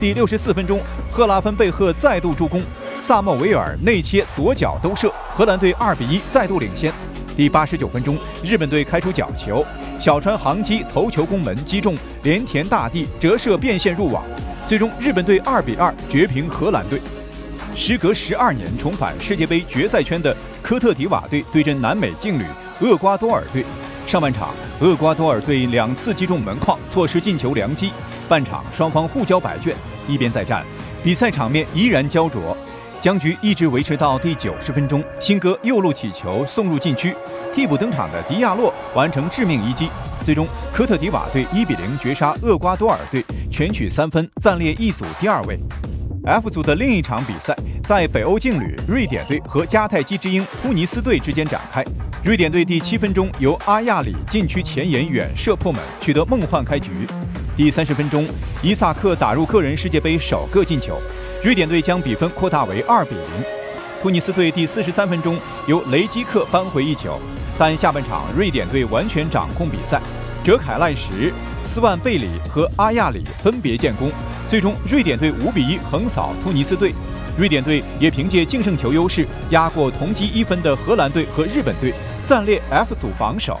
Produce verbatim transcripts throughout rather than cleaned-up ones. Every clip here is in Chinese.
第六十四分钟，赫拉芬贝赫再度助攻，萨莫维尔内切左脚兜射，荷兰队二比一再度领先。第八十九分钟，日本队开出角球，小川航基头球攻门击中连田大地，折射变线入网，最终日本队二比二绝平荷兰队。时隔十二年重返世界杯决赛圈的科特迪瓦队对阵南美劲旅厄瓜多尔队。上半场，厄瓜多尔队两次击中门框，错失进球良机。半场双方互交白卷，一边再战，比赛场面依然焦灼，僵局一直维持到第九十分钟。辛哥右路起球送入禁区，替补登场的迪亚洛完成致命一击。最终，科特迪瓦队一比零绝杀厄瓜多尔队，全取三分，暂列一组第二位。F 组的另一场比赛在北欧劲旅瑞典队和迦太基之鹰突尼斯队之间展开。瑞典队第七分钟由阿亚里禁区前沿远射破门，取得梦幻开局。第三十分钟，伊萨克打入个人世界杯首个进球，瑞典队将比分扩大为二比零。突尼斯队第四十三分钟由雷基克扳回一球，但下半场瑞典队完全掌控比赛，哲凯赖什、斯万贝里和阿亚里分别建功，最终瑞典队五比一横扫突尼斯队。瑞典队也凭借净胜球优势压过同积一分的荷兰队和日本队，暂列 F 组榜首。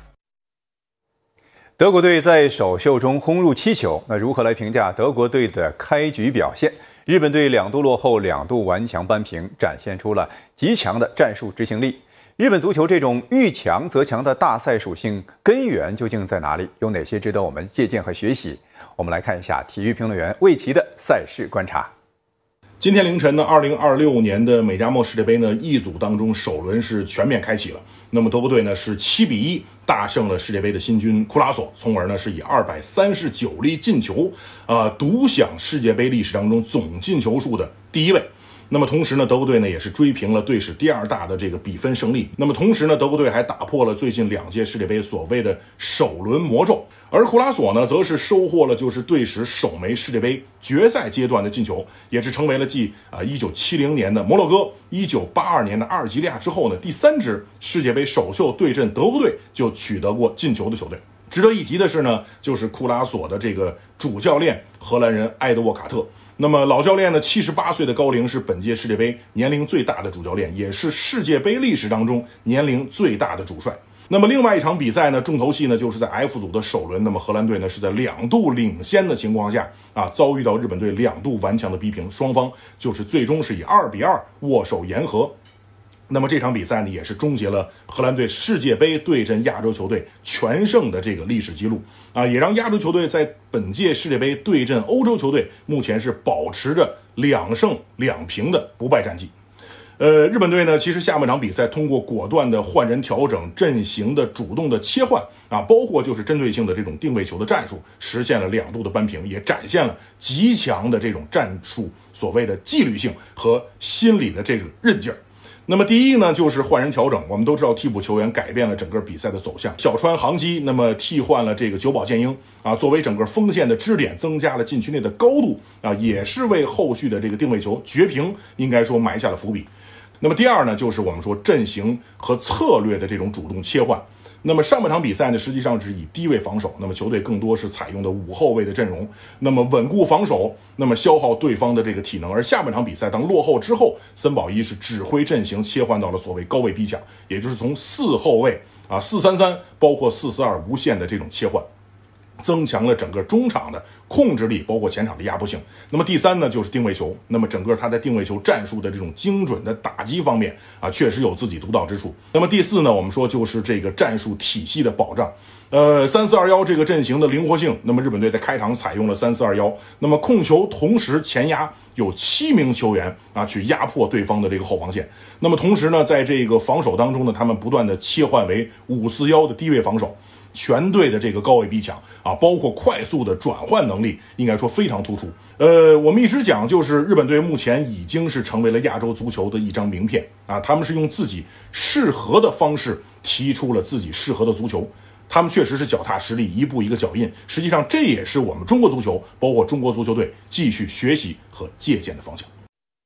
德国队在首秀中轰入七球，那如何来评价德国队的开局表现？日本队两度落后，两度顽强扳平，展现出了极强的战术执行力。日本足球这种遇强则强的大赛属性根源究竟在哪里？有哪些值得我们借鉴和学习？我们来看一下体育评论员魏奇的赛事观察。 今天凌晨呢，二零二六年的美加墨世界杯呢 E 组当中首轮是全面开启了。那么德国队呢是七比一大胜了世界杯的新军库拉索，从而呢是以二百三十九粒进球，呃，独享世界杯历史当中总进球数的第一位。那么同时呢，德国队呢也是追平了队史第二大的这个比分胜利。那么同时呢，德国队还打破了最近两届世界杯所谓的首轮魔咒。而库拉索呢，则是收获了就是队史首枚世界杯决赛阶段的进球，也是成为了继啊一九七零年的摩洛哥、一九八二年的阿尔及利亚之后呢，第三支世界杯首秀对阵德国队就取得过进球的球队。值得一提的是呢，就是库拉索的这个主教练荷兰人埃德沃卡特。那么老教练呢，七十八岁的高龄，是本届世界杯年龄最大的主教练，也是世界杯历史当中年龄最大的主帅。那么另外一场比赛呢，重头戏呢就是在 F 组的首轮，那么荷兰队呢是在两度领先的情况下啊，遭遇到日本队两度顽强的逼平，双方就是最终是以二比二握手言和。那么这场比赛呢，也是终结了荷兰队世界杯对阵亚洲球队全胜的这个历史记录啊，也让亚洲球队在本届世界杯对阵欧洲球队目前是保持着两胜两平的不败战绩。呃，日本队呢，其实下半场比赛通过果断的换人调整、阵型的主动的切换啊，包括就是针对性的这种定位球的战术，实现了两度的扳平，也展现了极强的这种战术所谓的纪律性和心理的这个韧劲儿。那么第一呢，就是换人调整。我们都知道替补球员改变了整个比赛的走向，小川航基那么替换了这个久保建英啊，作为整个锋线的支点，增加了禁区内的高度啊，也是为后续的这个定位球绝平应该说埋下了伏笔。那么第二呢，就是我们说阵型和策略的这种主动切换。那么上半场比赛呢，实际上是以低位防守，那么球队更多是采用的五后卫的阵容，那么稳固防守，那么消耗对方的这个体能。而下半场比赛当落后之后，森保一是指挥阵型切换到了所谓高位逼抢，也就是从四后卫啊四三三包括四四二无限的这种切换，增强了整个中场的控制力，包括前场的压迫性。那么第三呢，就是定位球。那么整个他在定位球战术的这种精准的打击方面啊，确实有自己独到之处。那么第四呢，我们说就是这个战术体系的保障。呃，三四二一这个阵型的灵活性，那么日本队在开场采用了三四二一，那么控球同时前压有七名球员啊去压迫对方的这个后防线。那么同时呢，在这个防守当中呢，他们不断的切换为五四一的低位防守。全队的这个高位逼抢啊，包括快速的转换能力，应该说非常突出。呃，我们一直讲，就是日本队目前已经是成为了亚洲足球的一张名片啊，他们是用自己适合的方式踢出了自己适合的足球。他们确实是脚踏实地，一步一个脚印。实际上，这也是我们中国足球，包括中国足球队继续学习和借鉴的方向。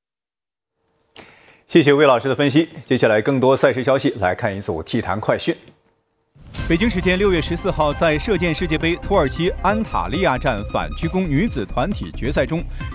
谢谢魏老师的分析。接下来更多赛事消息，来看一组体坛快讯。北京时间六月十四号，在射箭世界杯土耳其安塔利亚站反曲弓女子团体决赛中，